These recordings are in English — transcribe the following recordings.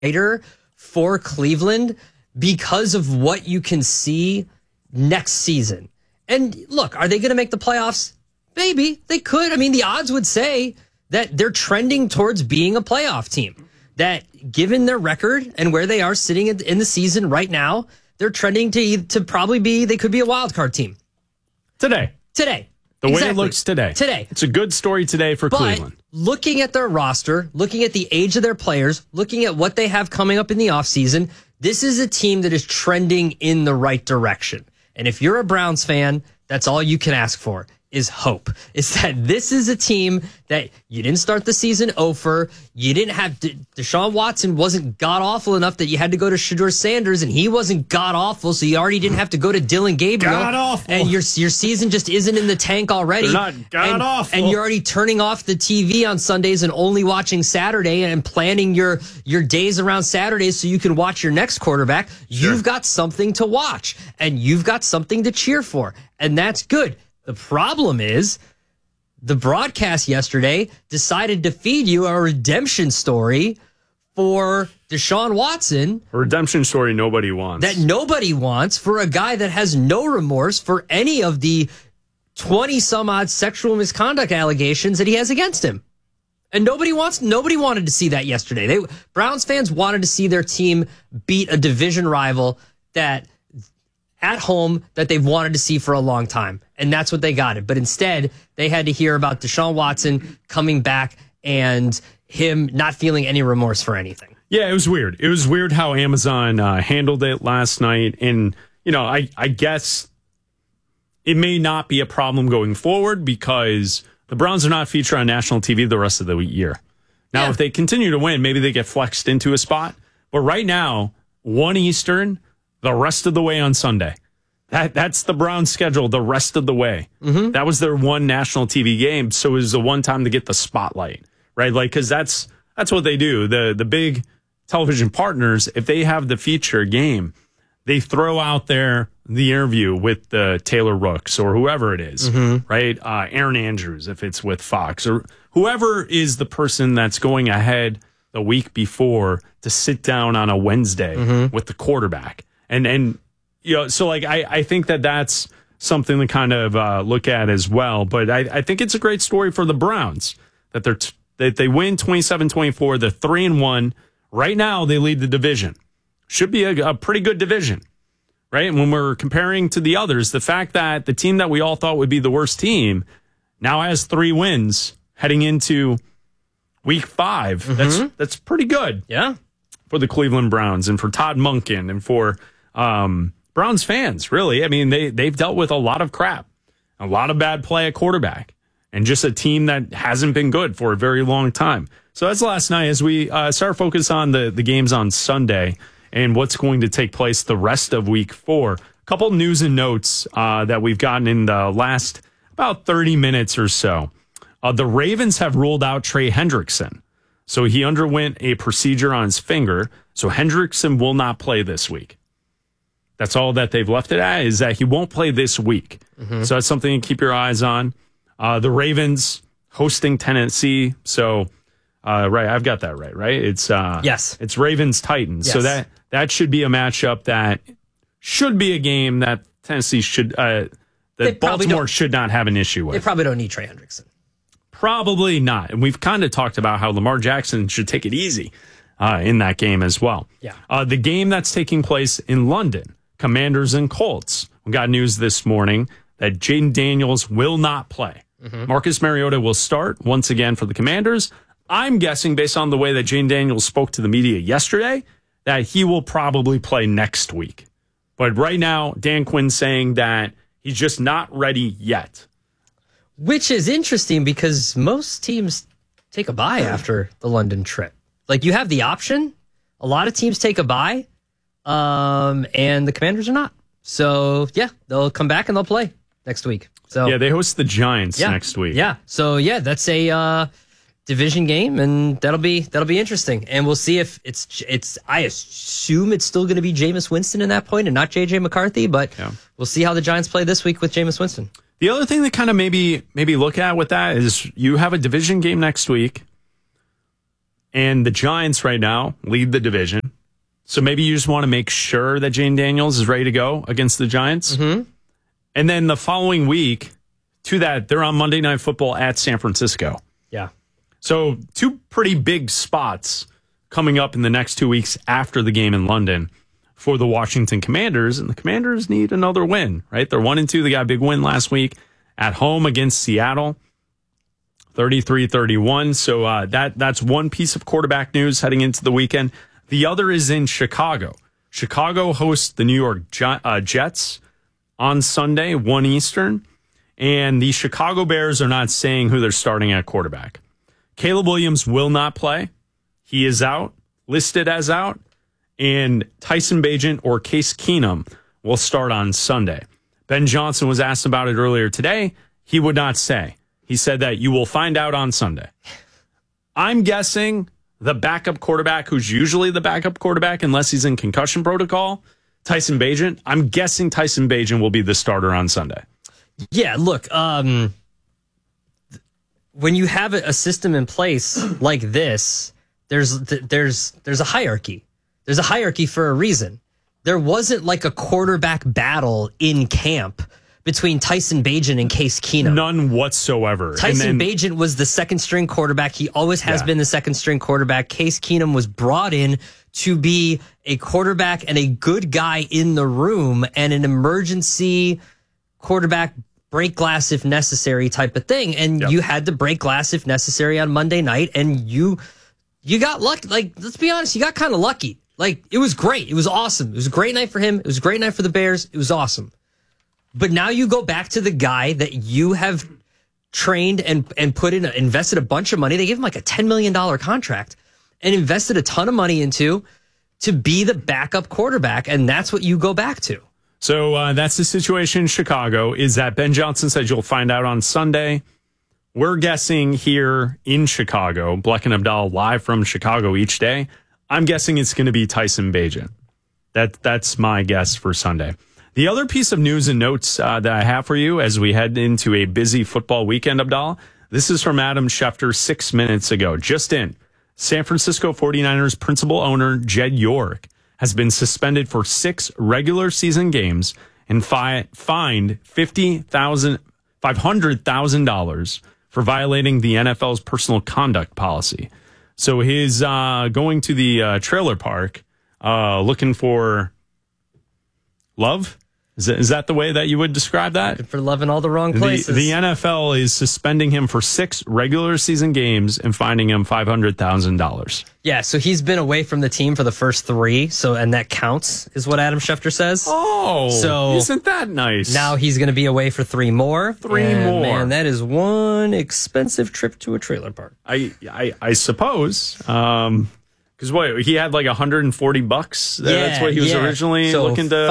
brighter for Cleveland because of what you can see next season. And look, are they going to make the playoffs? Maybe they could. I mean, the odds would say that they're trending towards being a playoff team. That given their record and where they are sitting in the season right now, they're trending to probably be, they could be a wild card team. Today. The way it looks today. It's a good story today for Cleveland. Looking at their roster, looking at the age of their players, looking at what they have coming up in the offseason, this is a team that is trending in the right direction. And if you're a Browns fan, that's all you can ask for is hope. Is that this is a team that you didn't start the season over. You didn't have Deshaun Watson wasn't god-awful enough that you had to go to Shedeur Sanders, and he wasn't god-awful, so you already didn't have to go to Dylan Gabriel. God-awful. And your season just isn't in the tank already. They're not god-awful. And you're already turning off the TV on Sundays and only watching Saturday and planning your days around Saturdays so you can watch your next quarterback. Sure. You've got something to watch, and you've got something to cheer for, and that's good. The problem is the broadcast yesterday decided to feed you a redemption story for Deshaun Watson. A redemption story nobody wants. That nobody wants for a guy that has no remorse for any of the 20-some-odd sexual misconduct allegations that he has against him. And nobody wanted to see that yesterday. Browns fans wanted to see their team beat a division rival that at home that they've wanted to see for a long time. And that's what they got. But instead, they had to hear about Deshaun Watson coming back and him not feeling any remorse for anything. Yeah, it was weird. It was weird how Amazon handled it last night. And, I guess it may not be a problem going forward because the Browns are not featured on national TV the rest of the year. Now, if they continue to win, maybe they get flexed into a spot. But right now, 1 Eastern, the rest of the way on Sunday. That's the Browns schedule the rest of the way. Mm-hmm. That was their one national TV game, so it was the one time to get the spotlight, right? Like, because that's what they do. The big television partners, if they have the feature game, they throw out there the interview with the Taylor Rooks or whoever it is, right? Aaron Andrews, if it's with Fox, or whoever is the person that's going ahead the week before to sit down on a Wednesday with the quarterback. And so like I think that's something to kind of look at as well. But I think it's a great story for the Browns that they win 27-24. They're 3-1 right now. They lead the division. Should be a pretty good division, right? And when we're comparing to the others, the fact that the team that we all thought would be the worst team now has 3 wins heading into week 5. That's pretty good. Yeah, for the Cleveland Browns and for Todd Monken and for Browns fans, really. I mean, they've dealt with a lot of crap, a lot of bad play at quarterback, and just a team that hasn't been good for a very long time. So that's last night as we start focus on the games on Sunday and what's going to take place the rest of week 4. A couple news and notes that we've gotten in the last about 30 minutes or so. The Ravens have ruled out Trey Hendrickson. So he underwent a procedure on his finger. So Hendrickson will not play this week. That's all that they've left it at, is that he won't play this week. So that's something to keep your eyes on. The Ravens hosting Tennessee. So, right, I've got that right? It's yes. It's Ravens-Titans. Yes. So that should be a matchup that should be a game that Tennessee should, that Baltimore should not have an issue with. They probably don't need Trey Hendrickson. Probably not. And we've kind of talked about how Lamar Jackson should take it easy in that game as well. Yeah. The game that's taking place in London, Commanders and Colts. We got news this morning that Jaden Daniels will not play. Marcus Mariota will start once again for the Commanders. I'm guessing, based on the way that Jaden Daniels spoke to the media yesterday, that he will probably play next week. But right now, Dan Quinn's saying that he's just not ready yet. Which is interesting because most teams take a bye after the London trip. Like, you have the option. A lot of teams take a bye, and the Commanders are not. So, yeah, they'll come back and they'll play next week. So yeah, they host the Giants next week. Yeah, so, yeah, that's a division game, and that'll be interesting. And we'll see if it's. I assume it's still going to be Jameis Winston in that point and not J.J. McCarthy, but we'll see how the Giants play this week with Jameis Winston. The other thing that kind of maybe look at with that is you have a division game next week. And the Giants right now lead the division. So maybe you just want to make sure that Jane Daniels is ready to go against the Giants. Mm-hmm. And then the following week, to that, they're on Monday Night Football at San Francisco. Yeah. So two pretty big spots coming up in the next 2 weeks after the game in London for the Washington Commanders. And the Commanders need another win, right? They're 1-2. They got a big win last week at home against Seattle, 33-31. So that's one piece of quarterback news heading into the weekend. The other is in Chicago. Chicago hosts the New York Jets on Sunday, 1 Eastern. And the Chicago Bears are not saying who they're starting at quarterback. Caleb Williams will not play. He is out, listed as out. And Tyson Bagent or Case Keenum will start on Sunday. Ben Johnson was asked about it earlier today. He would not say. He said that you will find out on Sunday. I'm guessing the backup quarterback, who's usually the backup quarterback unless he's in concussion protocol, Tyson Bagent. I'm guessing Tyson Bagent will be the starter on Sunday. Yeah, look, when you have a system in place like this, there's a hierarchy. There's a hierarchy for a reason. There wasn't like a quarterback battle in camp between Tyson Bagent and Case Keenum. None whatsoever. Tyson Bagent was the second string quarterback. He always has been the second string quarterback. Case Keenum was brought in to be a quarterback and a good guy in the room and an emergency quarterback break glass if necessary type of thing. And you had to break glass if necessary on Monday night. And you got lucky. Like, let's be honest, you got kind of lucky. Like, it was great. It was awesome. It was a great night for him. It was a great night for the Bears. It was awesome. But now you go back to the guy that you have trained and invested a bunch of money. They gave him like a $10 million contract and invested a ton of money into to be the backup quarterback. And that's what you go back to. So that's the situation in Chicago, is that Ben Johnson said you'll find out on Sunday. We're guessing here in Chicago, Bleck and Abdallah live from Chicago each day. I'm guessing it's going to be Tyson Bagent. That's my guess for Sunday. The other piece of news and notes that I have for you as we head into a busy football weekend, Abdallah, this is from Adam Schefter 6 minutes ago. Just in, San Francisco 49ers principal owner Jed York has been suspended for 6 regular season games and fined $500,000 for violating the NFL's personal conduct policy. So he's going to the trailer park looking for love. Is that the way that you would describe that? Looking for love in all the wrong places. The NFL is suspending him for 6 regular season games and fining him $500,000. Yeah, so he's been away from the team for the first 3, and that counts, is what Adam Schefter says. Oh, so isn't that nice? Now he's going to be away for 3 more. 3 more. Man, that is one expensive trip to a trailer park. I suppose. Because he had like $140. That's what he was originally looking to.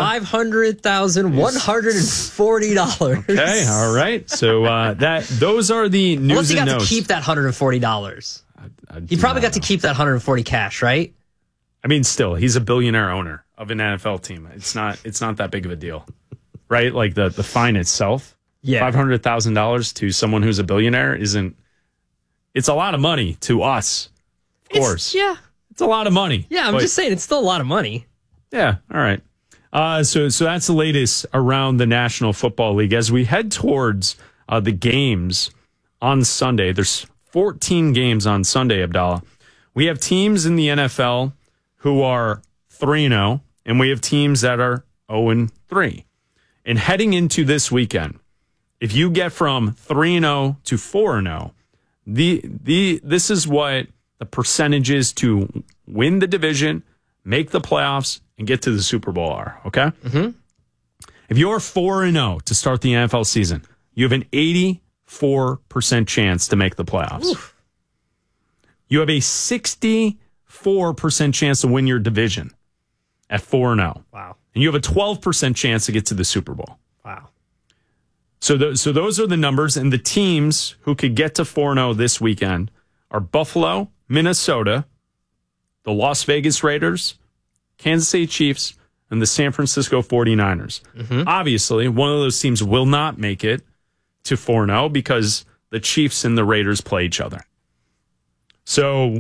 $500,140. Okay, all right. So those are the news Unless he and got notes. to keep that $140. He probably got to keep that 140 cash, right? I mean, still, he's a billionaire owner of an NFL team. It's not that big of a deal, right? Like the fine itself, $500,000 to someone who's a billionaire isn't. It's a lot of money to us, of course. It's a lot of money. Yeah, I'm just saying it's still a lot of money. Yeah, all right. So that's the latest around the National Football League. As we head towards the games on Sunday, there's 14 games on Sunday, Abdallah. We have teams in the NFL who are 3-0, and we have teams that are 0-3. And heading into this weekend, if you get from 3-0 to 4-0, this is what the percentages to win the division, make the playoffs, and get to the Super Bowl are, okay? Mm-hmm. If you're 4-0 to start the NFL season, you have an 84% chance to make the playoffs. Oof. You have a 64% chance to win your division at 4-0. Wow. And you have a 12% chance to get to the Super Bowl. Wow. So those are the numbers, and the teams who could get to 4-0 this weekend are Buffalo, Minnesota, the Las Vegas Raiders, Kansas City Chiefs, and the San Francisco 49ers. Mm-hmm. Obviously, one of those teams will not make it to 4-0 because the Chiefs and the Raiders play each other. So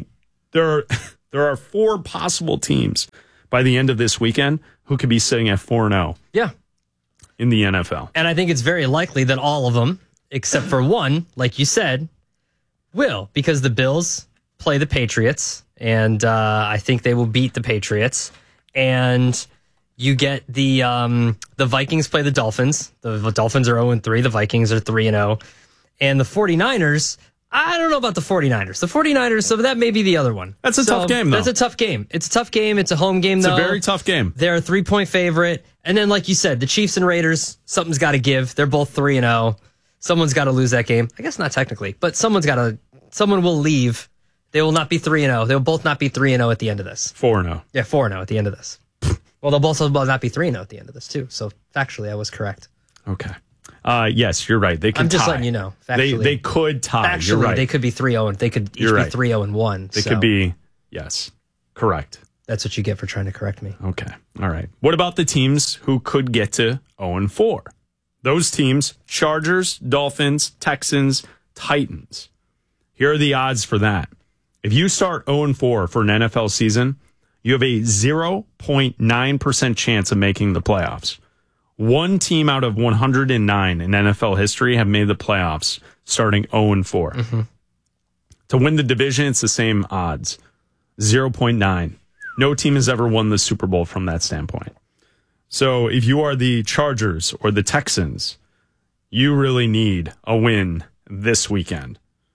there are 4 possible teams by the end of this weekend who could be sitting at 4-0. Yeah. In the NFL. And I think it's very likely that all of them, except for one, like you said, will, because the Bills play the Patriots, and I think they will beat the Patriots. And you get the Vikings play the Dolphins. The Dolphins are 0-3. The Vikings are 3-0. And the 49ers, I don't know about the 49ers. The 49ers, so that may be the other one. That's a tough game, though. That's a tough game. It's a tough game. It's a home game, though. It's a very tough game. They're a 3-point favorite. And then, like you said, the Chiefs and Raiders, something's got to give. They're both 3-0. Someone's got to lose that game. I guess not technically, but someone will leave. They will not be 3-0. They will both not be 3-0 at the end of this. 4-0. Yeah, 4-0 at the end of this. Well, they'll both not be 3-0 at the end of this, too. So, factually, I was correct. Okay. Yes, you're right. They could tie. I'm just letting you know. Factually, they could tie. Factually, you're right. they could be 3-0. They could each be 3-0-1. They could be, yes, correct. That's what you get for trying to correct me. Okay. All right. What about the teams who could get to 0-4? Those teams, Chargers, Dolphins, Texans, Titans. Here are the odds for that. If you start 0-4 for an NFL season, you have a 0.9% chance of making the playoffs. One team out of 109 in NFL history have made the playoffs starting 0-4. Mm-hmm. To win the division, it's the same odds, 0.9. No team has ever won the Super Bowl from that standpoint. So if you are the Chargers or the Texans, you really need a win this weekend.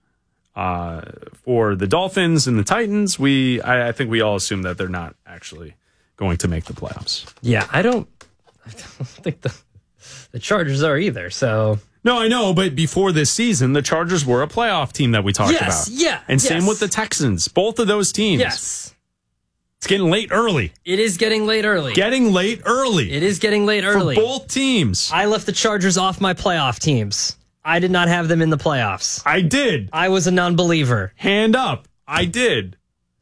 For the Dolphins and the Titans, I think we all assume that they're not actually going to make the playoffs. Yeah, I don't think the Chargers are either. So no, I know, but before this season, the Chargers were a playoff team that we talked about. Yeah, and same with the Texans. Both of those teams. Yes. It's getting late early. It is getting late early. Getting late early. It is getting late early. For both teams. I left the Chargers off my playoff teams. I did not have them in the playoffs. I did. I was a non-believer. Hand up. I did.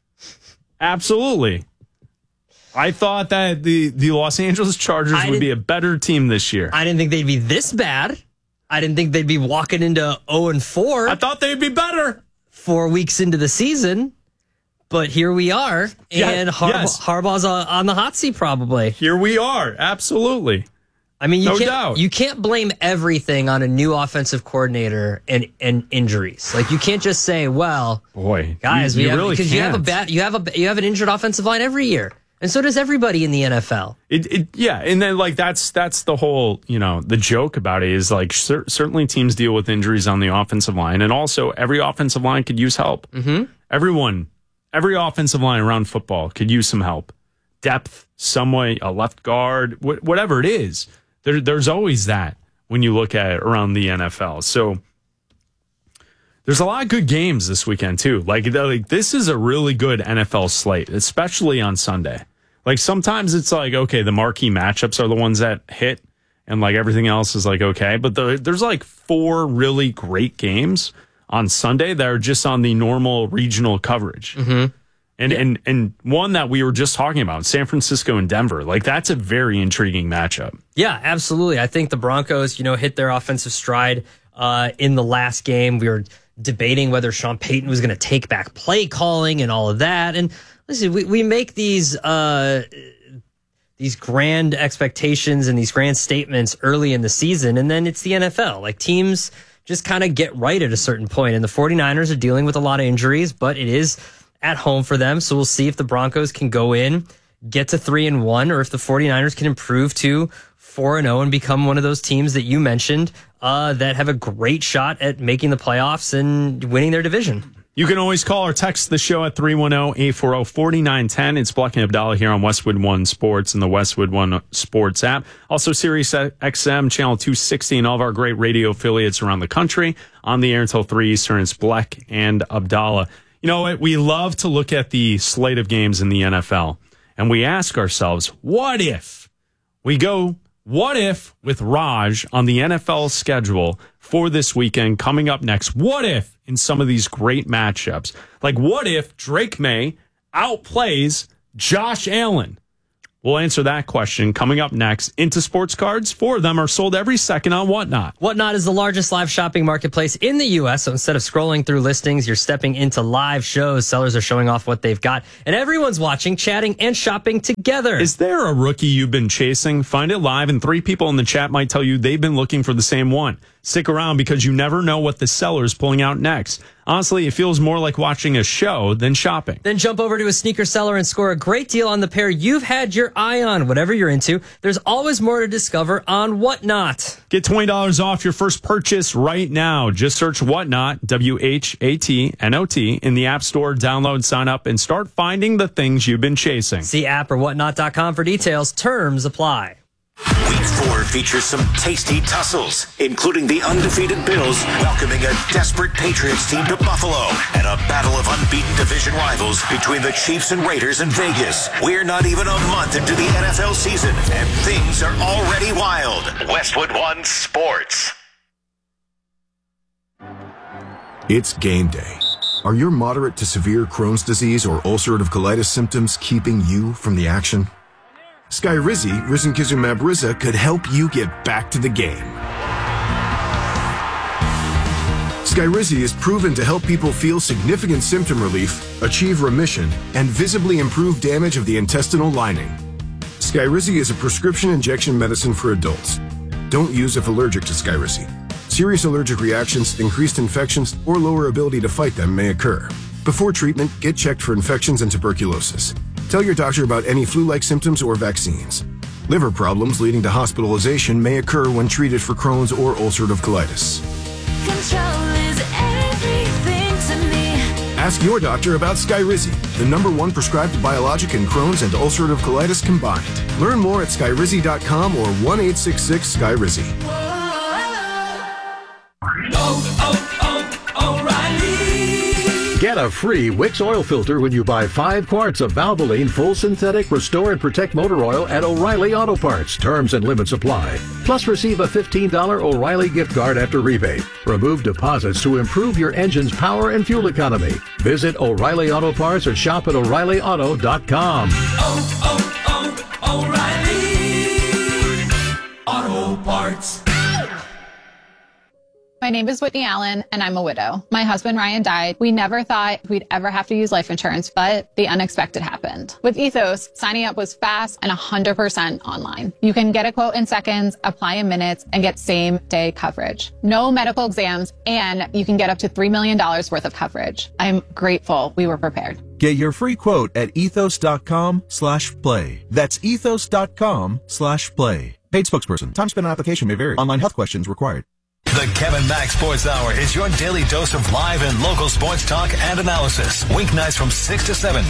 Absolutely. I thought that the Los Angeles Chargers would be a better team this year. I didn't think they'd be this bad. I didn't think they'd be walking into 0-4. I thought they'd be better. 4 weeks into the season. But here we are, and Harbaugh's on the hot seat probably. Here we are, absolutely. I mean, you can't blame everything on a new offensive coordinator and injuries. Like you can't just say, "Well, boy, guys, you really can't. you have an injured offensive line every year, and so does everybody in the NFL." And then like that's the whole the joke about it is like certainly teams deal with injuries on the offensive line, and also every offensive line could use help. Mm-hmm. Every offensive line around football could use some help. Depth, some way, a left guard, whatever it is. There's always that when you look at it around the NFL. So there's a lot of good games this weekend, too. Like this is a really good NFL slate, especially on Sunday. Like sometimes it's like, okay, the marquee matchups are the ones that hit and like everything else is like, okay. But there's like 4 really great games on Sunday that are just on the normal regional coverage. Mm-hmm. And one that we were just talking about, San Francisco and Denver, like that's a very intriguing matchup. Yeah, absolutely. I think the Broncos, hit their offensive stride in the last game. We were debating whether Sean Payton was going to take back play calling and all of that. And listen, we make these grand expectations and these grand statements early in the season, and then it's the NFL. Like teams just kind of get right at a certain point. And the 49ers are dealing with a lot of injuries, but it is at home for them. So we'll see if the Broncos can go in, get to 3-1, or if the 49ers can improve to 4-0 and become one of those teams that you mentioned that have a great shot at making the playoffs and winning their division. You can always call or text the show at 310-840-4910. It's Bleck and Abdallah here on Westwood One Sports and the Westwood One Sports app. Also, Sirius XM, Channel 260, and all of our great radio affiliates around the country. On the air until 3 Eastern, it's Bleck and Abdallah. You know what? We love to look at the slate of games in the NFL, and we ask ourselves, what if we go, what if with Raj on the NFL schedule for this weekend coming up next? What if in some of these great matchups? Like, what if Drake May outplays Josh Allen? We'll answer that question coming up next. Into sports cards, 4 of them are sold every second on Whatnot. Whatnot is the largest live shopping marketplace in the U.S. So instead of scrolling through listings, you're stepping into live shows. Sellers are showing off what they've got, and everyone's watching, chatting, and shopping together. Is there a rookie you've been chasing? Find it live, and 3 people in the chat might tell you they've been looking for the same one. Stick around because you never know what the seller's pulling out next. Honestly, it feels more like watching a show than shopping. Then jump over to a sneaker seller and score a great deal on the pair you've had your eye on. Whatever you're into, there's always more to discover on Whatnot. Get $20 off your first purchase right now. Just search Whatnot, WHATNOT, in the App Store, download, sign up, and start finding the things you've been chasing. See app or whatnot.com for details. Terms apply. Week 4 features some tasty tussles, including the undefeated Bills welcoming a desperate Patriots team to Buffalo and a battle of unbeaten division rivals between the Chiefs and Raiders in Vegas. We're not even a month into the NFL season, and things are already wild. Westwood One Sports. It's game day. Are your moderate to severe Crohn's disease or ulcerative colitis symptoms keeping you from the action? Skyrizi, risankizumab Riza, could help you get back to the game. Skyrizi is proven to help people feel significant symptom relief, achieve remission, and visibly improve damage of the intestinal lining. Skyrizi is a prescription injection medicine for adults. Don't use if allergic to Skyrizi. Serious allergic reactions, increased infections, or lower ability to fight them may occur. Before treatment, get checked for infections and tuberculosis. Tell your doctor about any flu-like symptoms or vaccines. Liver problems leading to hospitalization may occur when treated for Crohn's or ulcerative colitis. Control is everything to me. Ask your doctor about Skyrizi, the #1 prescribed biologic in Crohn's and ulcerative colitis combined. Learn more at skyrizi.com or 1-866-SKYRIZI. Get a free Wix oil filter when you buy 5 quarts of Valvoline Full Synthetic Restore and Protect Motor Oil at O'Reilly Auto Parts. Terms and limits apply. Plus, receive a $15 O'Reilly gift card after rebate. Remove deposits to improve your engine's power and fuel economy. Visit O'Reilly Auto Parts or shop at O'ReillyAuto.com. O'Reilly Auto Parts. My name is Whitney Allen, and I'm a widow. My husband, Ryan, died. We never thought we'd ever have to use life insurance, but the unexpected happened. With Ethos, signing up was fast and 100% online. You can get a quote in seconds, apply in minutes, and get same-day coverage. No medical exams, and you can get up to $3 million worth of coverage. I'm grateful we were prepared. Get your free quote at ethos.com/play. That's ethos.com/play. Paid spokesperson. Time spent on application may vary. Online health questions required. The Kevin Mack Sports Hour is your daily dose of live and local sports talk and analysis. Weeknights from 6 to 7.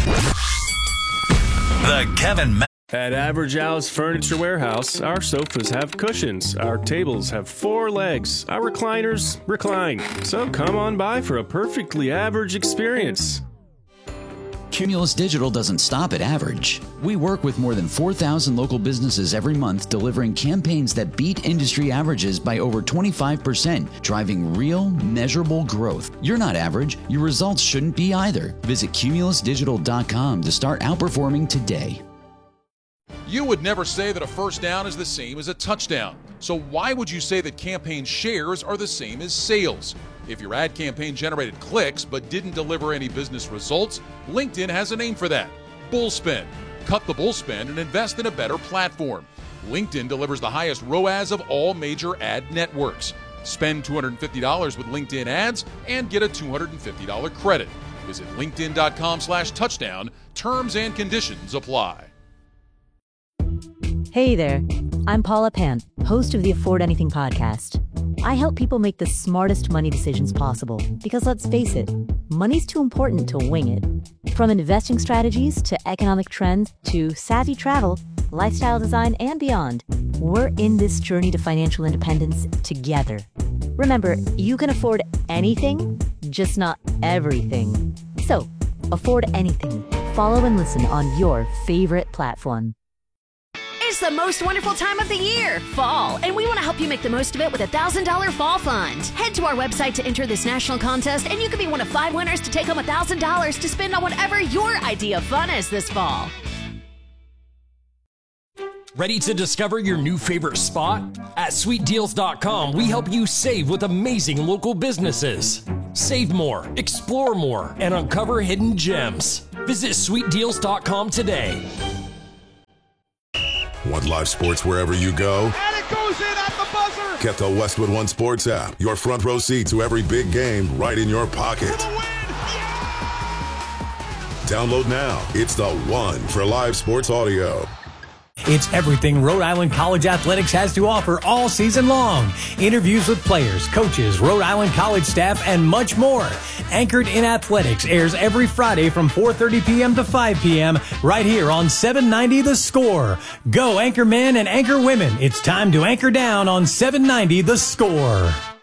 The Kevin Mack. At Average Al's Furniture Warehouse, our sofas have cushions, our tables have 4 legs, our recliners recline. So come on by for a perfectly average experience. Cumulus Digital doesn't stop at average. We work with more than 4,000 local businesses every month, delivering campaigns that beat industry averages by over 25%, driving real, measurable growth. You're not average. Your results shouldn't be either. Visit cumulusdigital.com to start outperforming today. You would never say that a first down is the same as a touchdown. So why would you say that campaign shares are the same as sales? If your ad campaign generated clicks but didn't deliver any business results, LinkedIn has a name for that: Bullspend. Cut the bullspend and invest in a better platform. LinkedIn delivers the highest ROAS of all major ad networks. Spend $250 with LinkedIn ads and get a $250 credit. Visit linkedin.com/touchdown. Terms and conditions apply. Hey there, I'm Paula Pant, host of the Afford Anything podcast. I help people make the smartest money decisions possible because, let's face it, money's too important to wing it. From investing strategies to economic trends to savvy travel, lifestyle design, and beyond, we're in this journey to financial independence together. Remember, you can afford anything, just not everything. So, afford anything. Follow and listen on your favorite platform. It's the most wonderful time of the year, fall, and we want to help you make the most of it with a $1,000 fall fund. Head to our website to enter this national contest, and you can be one of 5 winners to take home $1,000 to spend on whatever your idea of fun is this fall. Ready to discover your new favorite spot? At sweetdeals.com, we help you save with amazing local businesses. Save more, explore more, and uncover hidden gems. Visit sweetdeals.com today. Want live sports wherever you go? And it goes in at the buzzer! Get the Westwood One Sports app. Your front row seat to every big game right in your pocket. For the win! Download now. It's the one for live sports audio. It's everything Rhode Island College Athletics has to offer all season long. Interviews with players, coaches, Rhode Island College staff, and much more. Anchored in Athletics airs every Friday from 4:30 p.m. to 5 p.m. right here on 790 The Score. Go anchor men and anchor women. It's time to anchor down on 790 The Score.